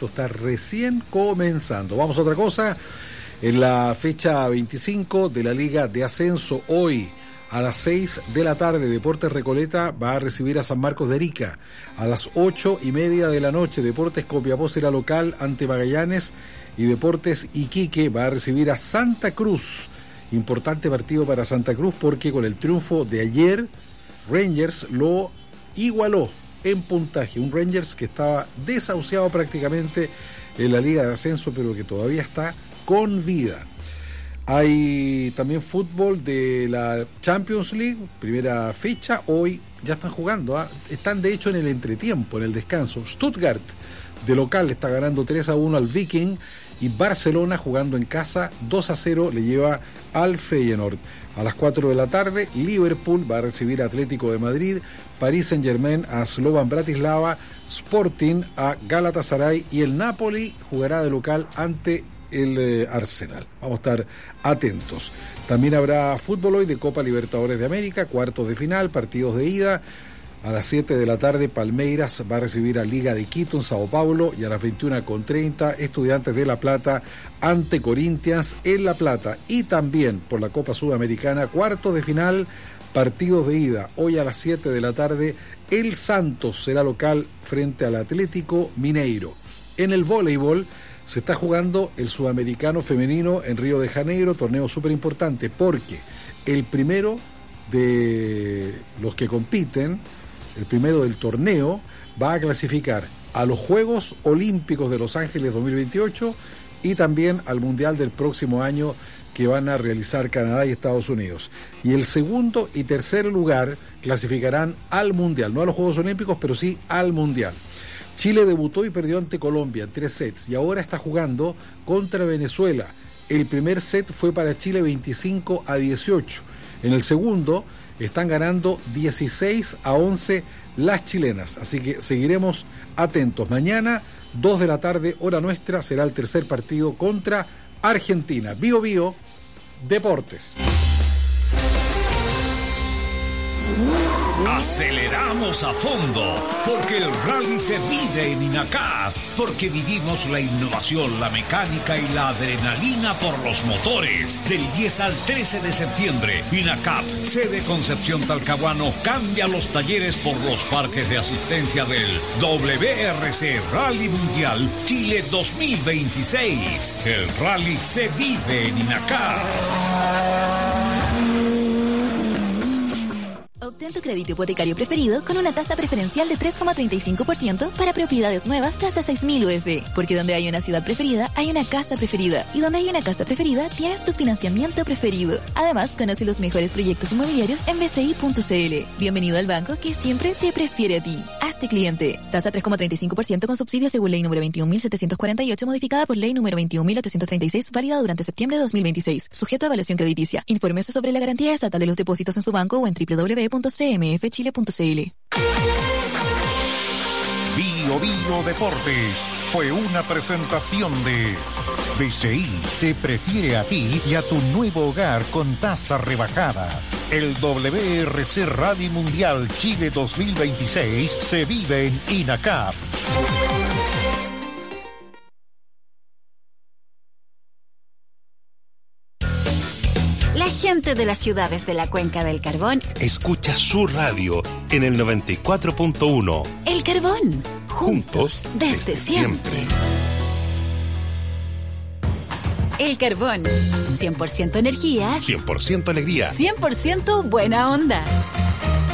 esto está recién comenzando. Vamos a otra cosa. En la fecha 25 de la Liga de Ascenso, hoy a las 6 de la tarde, Deportes Recoleta va a recibir a San Marcos de Arica. A las 8:30 de la noche, Deportes Copiapó será local ante Magallanes, y Deportes Iquique va a recibir a Santa Cruz. Importante partido para Santa Cruz porque con el triunfo de ayer, Rangers lo igualó en puntaje. Un Rangers que estaba desahuciado prácticamente en la Liga de Ascenso, pero que todavía está con vida. Hay también fútbol de la Champions League, primera fecha. Hoy ya están jugando, están de hecho en el entretiempo, en el descanso. Stuttgart de local está ganando 3-1 al Viking, y Barcelona, jugando en casa, 2-0 le lleva al Feyenoord. A las 4 de la tarde, Liverpool va a recibir a Atlético de Madrid, Paris Saint-Germain a Slovan Bratislava, Sporting a Galatasaray, y el Napoli jugará de local ante el Arsenal. Vamos a estar atentos. También habrá fútbol hoy de Copa Libertadores de América, cuartos de final, partidos de ida. A las 7 de la tarde, Palmeiras va a recibir a Liga de Quito en Sao Paulo, y a las 21:30, Estudiantes de La Plata ante Corinthians en La Plata. Y también por la Copa Sudamericana, cuartos de final, partidos de ida. Hoy a las 7 de la tarde, el Santos será local frente al Atlético Mineiro. En el voleibol se está jugando el Sudamericano Femenino en Río de Janeiro, torneo súper importante porque el primero de los que compiten, el primero del torneo, va a clasificar a los Juegos Olímpicos de Los Ángeles 2028 y también al Mundial del próximo año que van a realizar Canadá y Estados Unidos. Y el segundo y tercer lugar clasificarán al Mundial, no a los Juegos Olímpicos, pero sí al Mundial. Chile debutó y perdió ante Colombia en 3 sets y ahora está jugando contra Venezuela. El primer set fue para Chile 25-18. En el segundo están ganando 16-11 las chilenas. Así que seguiremos atentos. Mañana, 2 de la tarde, hora nuestra, será el tercer partido contra Argentina. Bio Bio Deportes. Aceleramos a fondo, porque el rally se vive en INACAP, porque vivimos la innovación, la mecánica y la adrenalina por los motores. Del 10 al 13 de septiembre, INACAP, sede Concepción Talcahuano, cambia los talleres por los parques de asistencia del WRC Rally Mundial Chile 2026. El rally se vive en INACAP. Obtén tu crédito hipotecario preferido con una tasa preferencial de 3,35% para propiedades nuevas de hasta 6.000 UF. Porque donde hay una ciudad preferida, hay una casa preferida. Y donde hay una casa preferida, tienes tu financiamiento preferido. Además, conoce los mejores proyectos inmobiliarios en bci.cl. Bienvenido al banco que siempre te prefiere a ti. Hazte cliente. Tasa 3,35% con subsidio según ley número 21.748, modificada por ley número 21.836, válida durante septiembre de 2026. Sujeto a evaluación crediticia. Infórmese sobre la garantía estatal de los depósitos en su banco o en www.cmfchile.cl. Bio Bio Deportes fue una presentación de BCI te prefiere a ti y a tu nuevo hogar con tasa rebajada. El WRC Rally Mundial Chile 2026 se vive en INACAP. La gente de las ciudades de la Cuenca del Carbón escucha su radio en el 94.1. El Carbón, juntos desde siempre. El Carbón, 100% energía, 100% alegría, 100% buena onda.